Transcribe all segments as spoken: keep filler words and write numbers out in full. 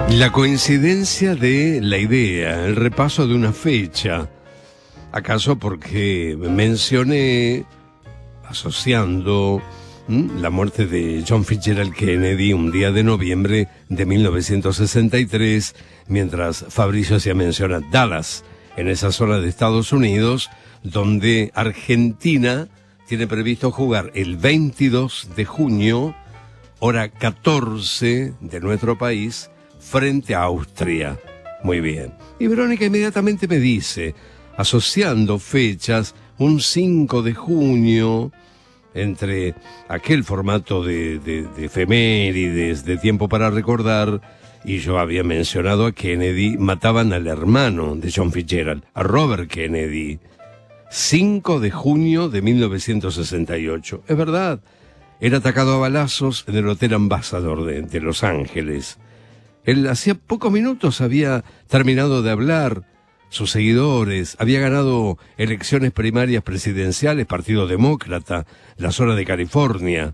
La coincidencia de la idea, el repaso de una fecha. ¿Acaso porque mencioné, asociando ¿m? la muerte de John Fitzgerald Kennedy un día de noviembre de mil novecientos sesenta y tres, mientras Fabricio hacía mención a Dallas, en esa zona de Estados Unidos, donde Argentina tiene previsto jugar el veintidós de junio, hora catorce de nuestro país, frente a Austria. Muy bien. Y Verónica inmediatamente me dice, asociando fechas, un cinco de junio, entre aquel formato de, de, de efemérides, de tiempo para recordar, y yo había mencionado a Kennedy, mataban al hermano de John Fitzgerald, a Robert Kennedy. cinco de junio de mil novecientos sesenta y ocho. Es verdad, era atacado a balazos en el Hotel Ambassador de, de Los Ángeles. Él hacía pocos minutos había terminado de hablar, sus seguidores, había ganado elecciones primarias presidenciales, Partido Demócrata, la zona de California.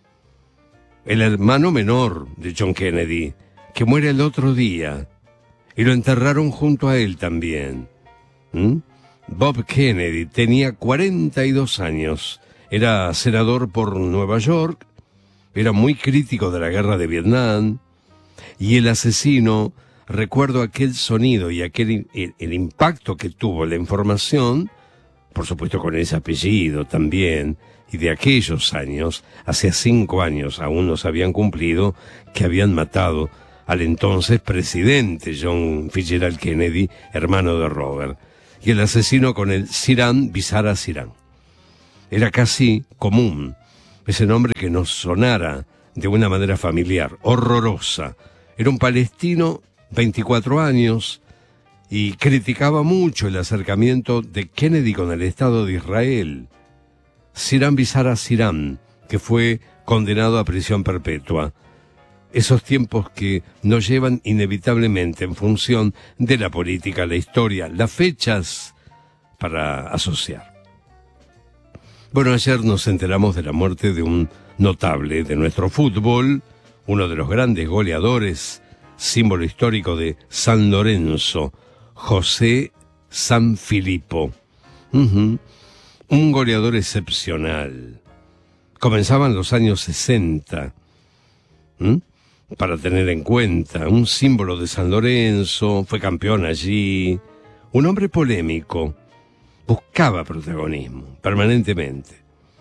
El hermano menor de John Kennedy, que muere el otro día, y lo enterraron junto a él también. ¿Mm? Bob Kennedy tenía cuarenta y dos años, era senador por Nueva York, era muy crítico de la guerra de Vietnam, y el asesino, recuerdo aquel sonido y aquel el, el impacto que tuvo la información, por supuesto con ese apellido también, y de aquellos años, hace cinco años aún no se habían cumplido, que habían matado al entonces presidente John Fitzgerald Kennedy, hermano de Robert, y el asesino con el Sirhan Bizarra Sirhan. Era casi común ese nombre que nos sonara de una manera familiar, horrorosa. Era un palestino, veinticuatro años, y criticaba mucho el acercamiento de Kennedy con el Estado de Israel. Sirhan Bizarra Sirhan, que fue condenado a prisión perpetua. Esos tiempos que nos llevan inevitablemente en función de la política, la historia, las fechas para asociar. Bueno, ayer nos enteramos de la muerte de un notable de nuestro fútbol, uno de los grandes goleadores, símbolo histórico de San Lorenzo, José Sanfilippo. Uh-huh. Un goleador excepcional. Comenzaban los años sesenta. ¿Mm? Para tener en cuenta, un símbolo de San Lorenzo, fue campeón allí, un hombre polémico, buscaba protagonismo permanentemente.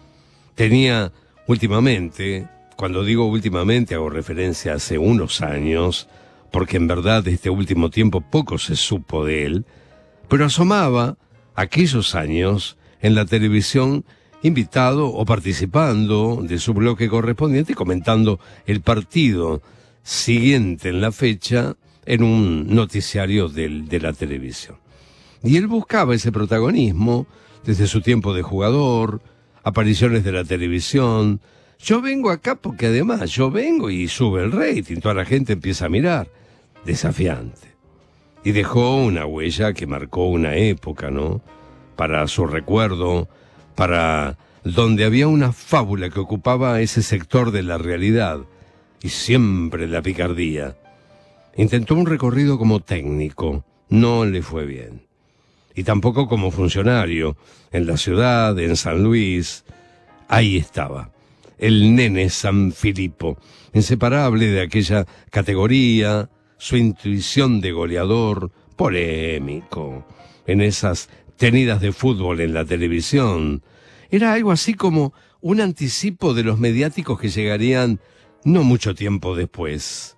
Tenía últimamente, cuando digo últimamente hago referencia a hace unos años, porque en verdad este último tiempo poco se supo de él, pero asomaba aquellos años en la televisión invitado o participando de su bloque correspondiente, comentando el partido siguiente en la fecha en un noticiario del, de la televisión. Y él buscaba ese protagonismo desde su tiempo de jugador, apariciones de la televisión. Yo vengo acá porque además yo vengo y sube el rating, toda la gente empieza a mirar. Desafiante. Y dejó una huella que marcó una época, ¿no? Para su recuerdo, para donde había una fábula que ocupaba ese sector de la realidad, y siempre la picardía. Intentó un recorrido como técnico, no le fue bien. Y tampoco como funcionario, en la ciudad, en San Luis. Ahí estaba, el nene Sanfilippo, inseparable de aquella categoría, su intuición de goleador, polémico, en esas tenidas de fútbol en la televisión. Era algo así como un anticipo de los mediáticos que llegarían no mucho tiempo después.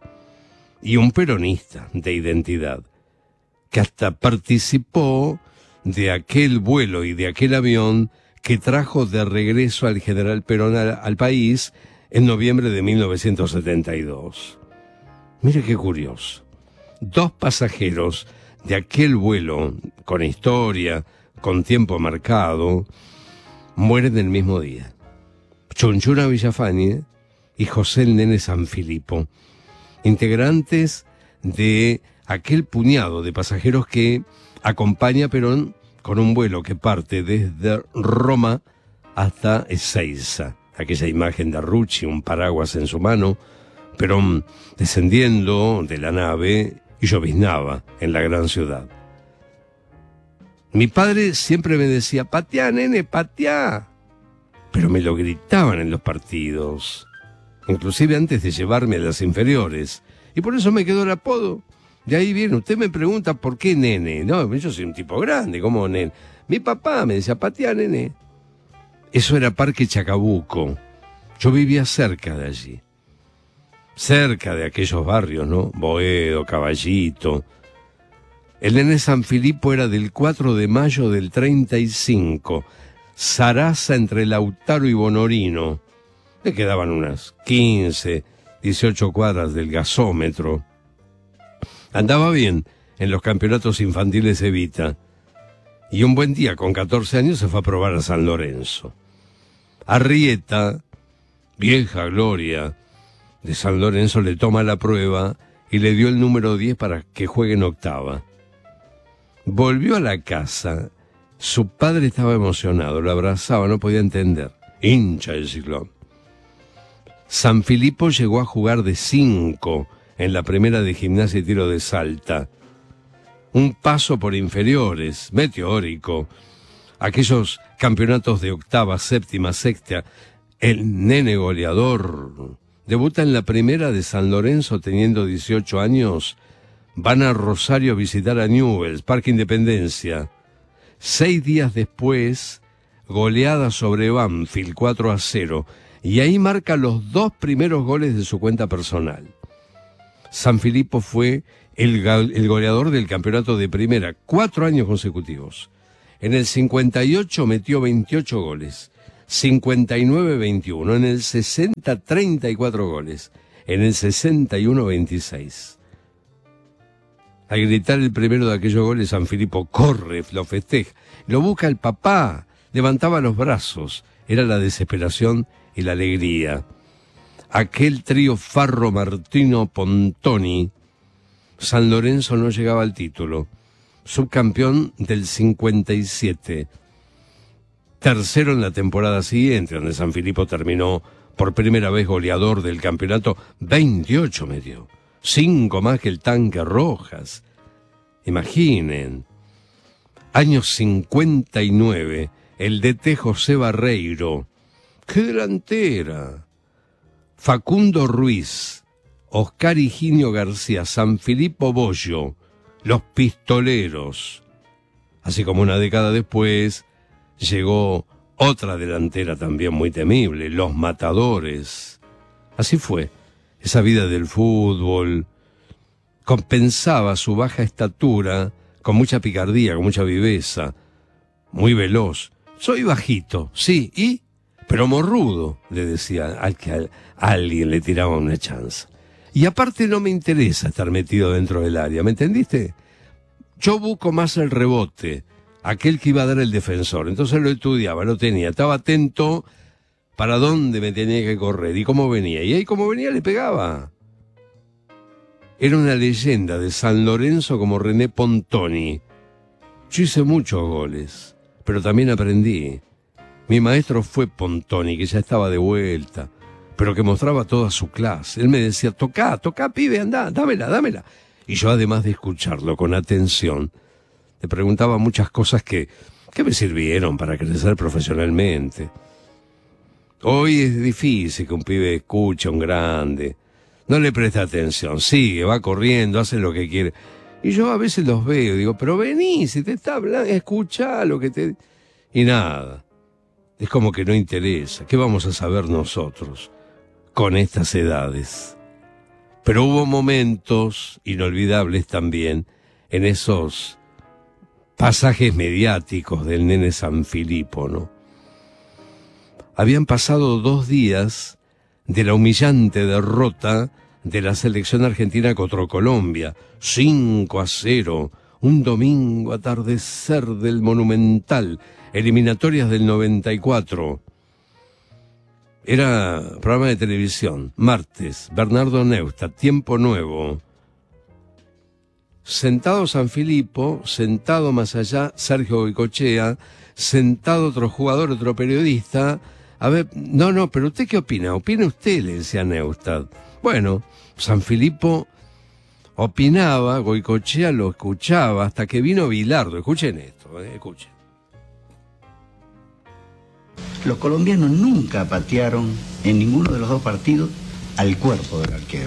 Y un peronista de identidad, que hasta participó de aquel vuelo y de aquel avión que trajo de regreso al general Perón al, al país en noviembre de mil novecientos setenta y dos. Mire qué curioso. Dos pasajeros de aquel vuelo, con historia, con tiempo marcado, mueren el mismo día. Chunchuna Villafañe y José el Nene Sanfilippo, integrantes de aquel puñado de pasajeros que acompaña a Perón con un vuelo que parte desde Roma hasta Ezeiza. Aquella imagen de Rucci, un paraguas en su mano, pero mm, descendiendo de la nave y lloviznaba en la gran ciudad. Mi padre siempre me decía, pateá, nene, pateá. Pero me lo gritaban en los partidos, inclusive antes de llevarme a las inferiores. Y por eso me quedó el apodo. De ahí viene, usted me pregunta por qué nene. No, yo soy un tipo grande, ¿cómo nene? Mi papá me decía, pateá, nene. Eso era Parque Chacabuco. Yo vivía cerca de allí. Cerca de aquellos barrios, ¿no? Boedo, Caballito. El nene San Filipo era del cuatro de mayo del treinta y cinco. Zaraza entre Lautaro y Bonorino. Le quedaban unas quince, dieciocho cuadras del gasómetro. Andaba bien en los campeonatos infantiles Evita. Y un buen día, con catorce años, se fue a probar a San Lorenzo. Arrieta, vieja gloria de San Lorenzo, le toma la prueba y le dio el número diez para que juegue en octava. Volvió a la casa. Su padre estaba emocionado, lo abrazaba, no podía entender. Hincha del Ciclón. San Filipo llegó a jugar de cinco en la primera de Gimnasia y Tiro de Salta. Un paso por inferiores, meteórico. Aquellos campeonatos de octava, séptima, sexta. El nene goleador debuta en la primera de San Lorenzo teniendo dieciocho años. Van a Rosario a visitar a Newell's, Parque Independencia. Seis días después, goleada sobre Banfield, cuatro a cero. Y ahí marca los dos primeros goles de su cuenta personal. San Filipo fue el, el goleador del campeonato de primera, cuatro años consecutivos. En el cincuenta y ocho metió veintiocho goles, cincuenta y nueve veintiuno, en el sesenta treinta y cuatro goles, en el sesenta y uno veintiséis. Al gritar el primero de aquellos goles, San Filipo corre, lo festeja, lo busca el papá, levantaba los brazos, era la desesperación y la alegría. Aquel trío Farro, Martino, Pontoni. San Lorenzo no llegaba al título, subcampeón del cincuenta y siete, tercero en la temporada siguiente, donde San Filipo terminó por primera vez goleador del campeonato, veintiocho metió, cinco más que el Tanque Rojas. Imaginen, año cincuenta y nueve, el D T José Barreiro. ¡Qué delantera! Facundo Ruiz, Oscar Higinio García, San Filipo Bollo, los Pistoleros. Así como una década después llegó otra delantera también muy temible, los Matadores. Así fue, esa vida del fútbol compensaba su baja estatura con mucha picardía, con mucha viveza, muy veloz. Soy bajito, sí, ¿y? Pero morrudo, le decía al que a, a alguien le tiraba una chance. Y aparte no me interesa estar metido dentro del área, ¿me entendiste? Yo busco más el rebote, aquel que iba a dar el defensor. Entonces lo estudiaba, lo tenía, estaba atento para dónde me tenía que correr y cómo venía. Y ahí como venía le pegaba. Era una leyenda de San Lorenzo como René Pontoni. Yo hice muchos goles, pero también aprendí. Mi maestro fue Pontoni, que ya estaba de vuelta, pero que mostraba toda su clase. Él me decía, tocá, tocá, pibe, andá, dámela, dámela. Y yo, además de escucharlo con atención, le preguntaba muchas cosas que, que me sirvieron para crecer profesionalmente. Hoy es difícil que un pibe escuche a un grande. No le presta atención, sigue, va corriendo, hace lo que quiere. Y yo a veces los veo y digo, pero vení, si te está hablando, escuchá lo que te... Y nada. Es como que no interesa. ¿Qué vamos a saber nosotros con estas edades? Pero hubo momentos inolvidables también en esos pasajes mediáticos del nene San Filipo, ¿no? Habían pasado dos días de la humillante derrota de la selección argentina contra Colombia, cinco a cero, un domingo atardecer del Monumental, eliminatorias del noventa y cuatro. Era programa de televisión, martes, Bernardo Neustadt, Tiempo Nuevo. Sentado San Filipo, sentado más allá Sergio Goicoechea, sentado otro jugador, otro periodista, A ver, no, no, pero ¿usted qué opina? Opine usted, le decía Neustadt. Bueno, Sanfilippo opinaba, Goicoechea lo escuchaba, hasta que vino Bilardo. Escuchen esto, eh, escuchen. Los colombianos nunca patearon en ninguno de los dos partidos al cuerpo del arquero.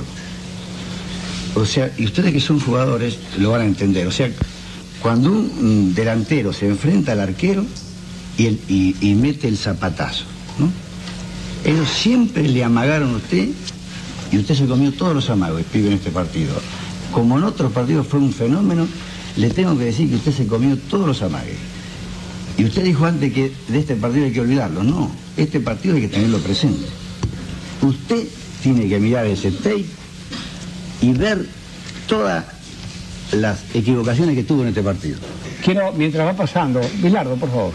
O sea, y ustedes que son jugadores lo van a entender. O sea, cuando un delantero se enfrenta al arquero y, el, y, y mete el zapatazo, ¿no? Ellos siempre le amagaron a usted y usted se comió todos los amagos, pibe, en este partido. Como en otros partidos fue un fenómeno, le tengo que decir que usted se comió todos los amagues. Y usted dijo antes que de este partido hay que olvidarlo. No, este partido hay que tenerlo presente. Usted tiene que mirar ese tape y ver todas las equivocaciones que tuvo en este partido. Quiero, mientras va pasando, Bilardo, por favor.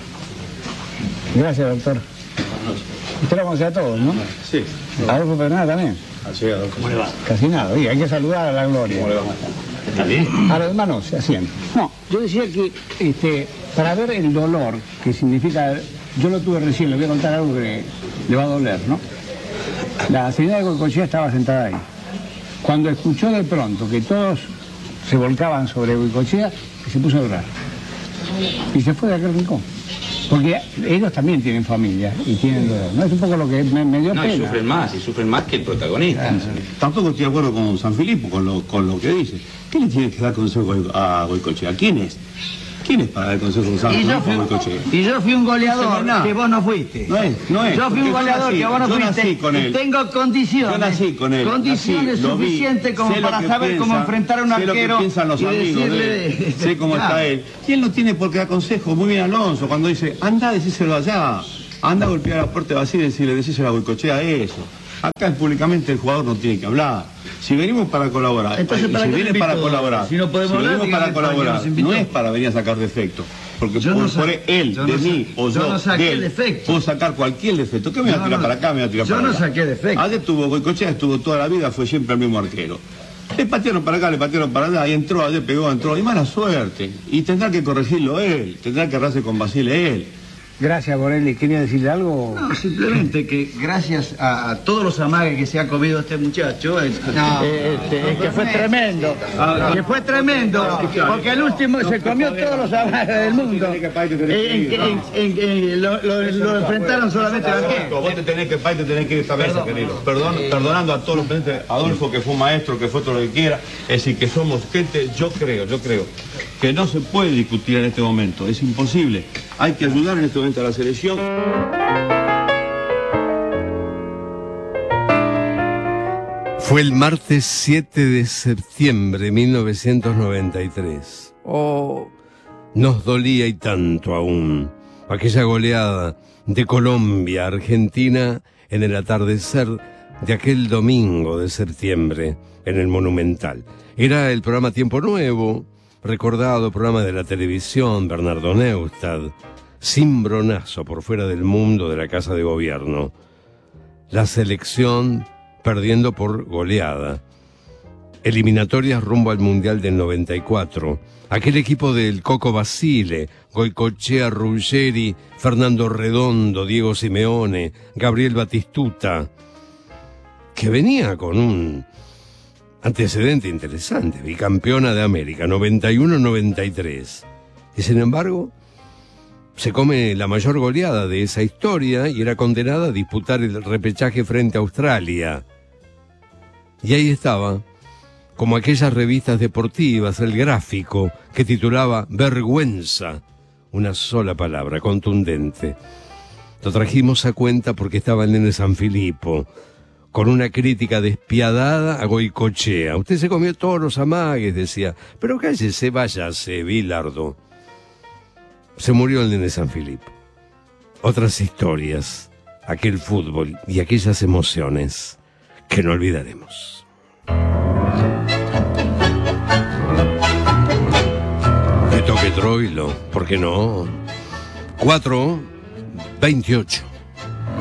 Gracias, doctor. Usted lo conoce a todos, ¿no? Sí. Adolfo Pernada también. Así es, ¿cómo le va? Casi nada. Oye, hay que saludar a la gloria. ¿Cómo le va? ¿Está bien? A los demás no, se hacían. No, yo decía que este, para ver el dolor que significa, yo lo tuve recién, le voy a contar algo que le va a doler, ¿no? La señora de Goicoechea estaba sentada ahí. Cuando escuchó de pronto que todos se volcaban sobre Goicoechea, se puso a llorar. Y se fue de aquel rincón. Porque ellos también tienen familia y tienen dolor, ¿no? Es un poco lo que me, me dio no, pena. Y sufren más, y sufren más que el protagonista. Ah, tampoco estoy de acuerdo con Sanfilippo, con lo, con lo que dice. ¿Qué le tiene que dar consejo a Goicoechea? ¿Quién es? ¿Quién es para dar consejo a Goicoechea? Y yo fui un goleador no, que vos no fuiste. No es, no es. Yo fui un goleador que vos no yo fuiste. Nací con él. Y tengo condiciones. Yo nací con él. Condiciones nací, suficientes como para saber piensa, cómo enfrentar a un arquero. Sé lo que piensan los y amigos decirle de él. De... Sé cómo está él. Y él no tiene por qué dar consejo. Muy bien Alonso, cuando dice, anda a decírselo allá. Anda a golpear a la puerta vacía y decirle, decírselo a Goicoechea eso. Acá públicamente el jugador no tiene que hablar. Si venimos para colaborar, entonces, y ¿para si qué viene para colaborar, si no podemos si hablar, venimos para colaborar, no es para venir a sacar defectos. Porque yo por, no por él, yo de no mí o yo, yo no saqué de él, defecto. puedo sacar cualquier defecto. ¿Qué me voy a tirar no, para acá? Me voy a tirar yo para no acá. Yo no saqué defecto. Ayer estuvo Goicoechea, estuvo toda la vida, fue siempre el mismo arquero. Le patearon para acá, le patearon para allá, y entró, ayer pegó, entró, y mala suerte. Y tendrá que corregirlo él, tendrá que arrasarse con Basile él. Gracias, Borelli. ¿Quería decirle algo? No, simplemente que gracias a, a todos los amagues que se ha comido este muchacho, es, no, eh, este, es que fue tremendo. Ah, que fue tremendo, porque el último se comió todos los amagues del mundo. En, en, en, en, lo, lo, lo enfrentaron solamente al arquero. Vos te tenés que ir, te tenés que ir esta vez, querido. Perdón, perdonando a todos los presentes, Adolfo, que fue un maestro, que fue todo lo que quiera. Es decir, que somos gente, yo creo, yo creo, que no se puede discutir en este momento. Es imposible. Hay que ayudar en este momento a la selección. Fue el martes siete de septiembre de mil novecientos noventa y tres. Oh, nos dolía y tanto aún aquella goleada de Colombia a Argentina en el atardecer de aquel domingo de septiembre en el Monumental. Era el programa Tiempo Nuevo, recordado programa de la televisión, Bernardo Neustadt, cimbronazo por fuera del mundo de la Casa de Gobierno. La selección perdiendo por goleada. Eliminatorias rumbo al Mundial del noventa y cuatro. Aquel equipo del Coco Basile, Goicoechea, Ruggeri, Fernando Redondo, Diego Simeone, Gabriel Batistuta, que venía con un antecedente interesante, bicampeona de América, noventa y uno noventa y tres. Y sin embargo, se come la mayor goleada de esa historia y era condenada a disputar el repechaje frente a Australia. Y ahí estaba, como aquellas revistas deportivas, el gráfico que titulaba Vergüenza, una sola palabra, contundente. Lo trajimos a cuenta porque estaba el nene Sanfilippo, con una crítica despiadada a Goicoechea. Usted se comió todos los amagues, decía, pero cállese, váyase, Bilardo. Se murió el nene Sanfilippo. Otras historias, aquel fútbol y aquellas emociones que no olvidaremos. Que toque Troilo, ¿por qué no? cuatro veintiocho.